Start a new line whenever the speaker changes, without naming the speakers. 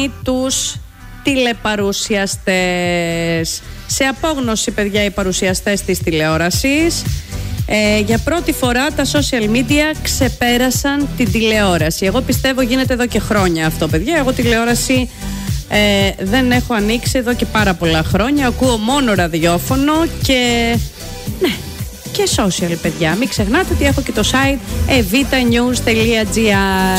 τους τηλεπαρουσιαστές. Σε απόγνωση, παιδιά, οι παρουσιαστές της τηλεόρασης. Για πρώτη φορά τα social media ξεπέρασαν την τηλεόραση. Εγώ πιστεύω γίνεται εδώ και χρόνια αυτό, παιδιά. Εγώ τηλεόραση δεν έχω ανοίξει εδώ και πάρα πολλά χρόνια. Ακούω μόνο ραδιόφωνο και ναι, και social, παιδιά. Μην ξεχνάτε ότι έχω και το site evitanews.gr.